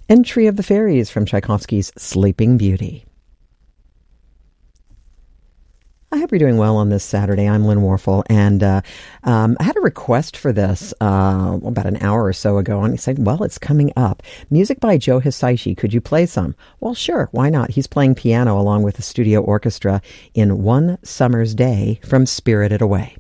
Entry of the Fairies from Tchaikovsky's Sleeping Beauty. I hope you're doing well on this Saturday. I'm Lynn Warfel, and I had a request for this about an hour or so ago, and he said, well, it's coming up. Music by Joe Hisaishi. Could you play some? Well, sure. Why not? He's playing piano along with the studio orchestra in One Summer's Day from Spirited Away.